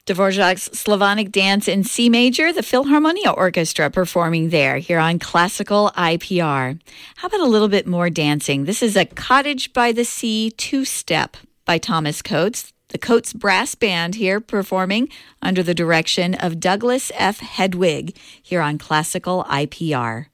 Dvorak's Slavonic Dance in C Major, the Philharmonia Orchestra performing there here on Classical IPR. How about a little bit more dancing? This is a Cottage by the Sea two-step by Thomas Coates. The Coates Brass Band here performing under the direction of Douglas F. Hedwig here on Classical IPR.